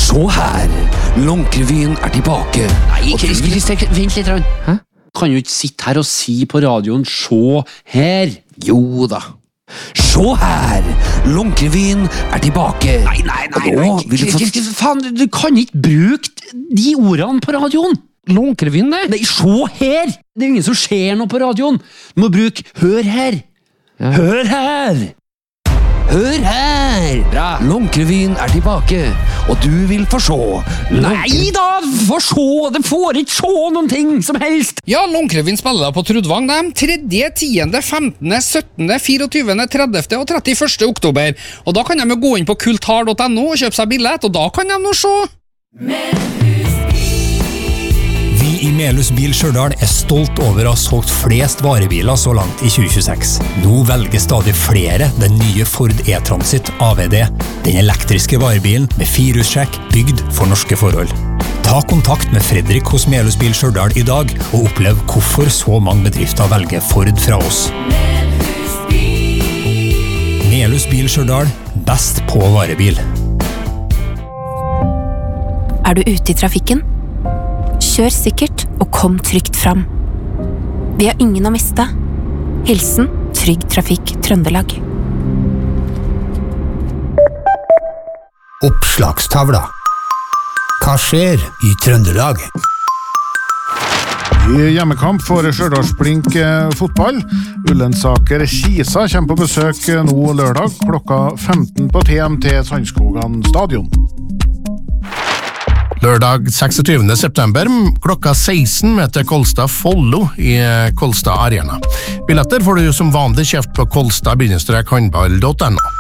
Så her, Lånkrevyen tilbake. Nei, Christer, vent litt. Hæ? Kan jo ikke sitte her og si på radioen, se her. Jo da. Se her, Lånkrevyen tilbake. Nei, faen, du kan ikke bruke de ordene på radioen. Lånkrevyen det? Nei, se her. Det er ingen som ser noe på radioen. Du må bruke hør her. Ja. Hør her. Hør her! Bra. Lånkrevyen tilbake, og du vil få se. Nei da, få se. Det får ikke se noen ting som helst. Ja, Lånkrevyen spiller da på Trudvang, de 3., 10., 15., 17., 24., 30. og 31. oktober. Og da kan de gå inn på kulthar.no og kjøpe seg billett, og da kan de nå se. Vi i Melhus Bil Stjørdal stolt over å ha solgt flest varebiler så langt i 2026. Nå velger stadig flere den nye Ford E-Transit AVD, den elektriske varebilen med 4-hjulstrekk bygd for norske forhold. Ta kontakt med Fredrik hos Melhus Bil Stjørdal i dag, og opplev hvorfor så mange bedrifter velger Ford fra oss. Melhus Bil Stjørdal, best på varebil. Er du ute i trafikken? Kjør sikkert og kom trygt fram. Vi har ingen å miste. Hilsen Trygg Trafikk Trøndelag. Oppslagstavla. Hva skjer i Trøndelag? I hjemmekamp for Stjørdalsblink fotball. Ullensaker Kisa kommer på besøk nå lørdag klokka 15 på TM til Sandskogan stadion. Lørdag 26. september klokka 16 møter Kolstad Follo i Kolstad Arena. Billetter får du som vanlig kjøpt på kolstad-handball.no.